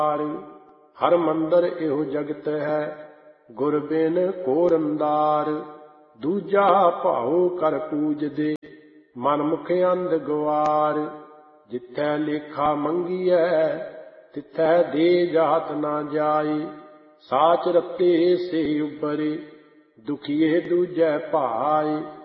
ਹਰ ਮੰਦਰ ਇਹੋ ਜਗਤ ਹੈ, ਗੁਰ ਬਿਨ ਕੋ ਰੰਦਾਰ। ਦੂਜਾ ਭਾਉ ਕਰ ਪੂਜਦੇ, ਮਨ ਮੁਖ ਅੰਧ ਗਵਾਰ। ਜਿਥੈ ਲੇਖਾ ਮੰਗੀਐ, ਤਿਥੈ ਦੇ ਜਾਤ ਨਾ ਜਾਈ। ਸਾਚ ਰਤੇ ਸੇ ਉਬਰੇ, ਦੁਖੀਏ ਦੂਜੈ ਭਾਈ।